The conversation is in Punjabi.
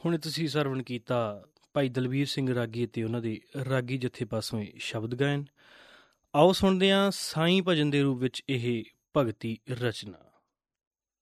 ਹੁਣ ਤੁਸੀਂ ਸਰਵਣ ਕੀਤਾ ਭਾਈ ਦਲਬੀਰ ਸਿੰਘ ਰਾਗੀ ਅਤੇ ਉਹਨਾਂ ਦੇ ਰਾਗੀ ਜਥੇ ਪਾਸੋਂ ਸ਼ਬਦ ਗਾਇਨ। ਆਓ ਸੁਣਦੇ ਹਾਂ ਸਾਈਂ ਭਜਨ ਦੇ ਰੂਪ ਵਿੱਚ ਇਹ ਭਗਤੀ ਰਚਨਾ।